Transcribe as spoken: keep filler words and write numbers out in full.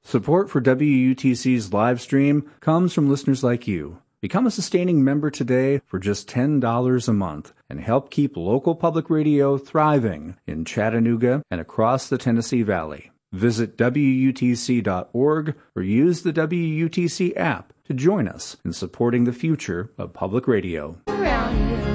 Support for W U T C's live stream comes from listeners like you. Become a sustaining member today for just ten dollars a month and help keep local public radio thriving in Chattanooga and across the Tennessee Valley. Visit W U T C dot org or use the W U T C app to join us in supporting the future of public radio. Around you.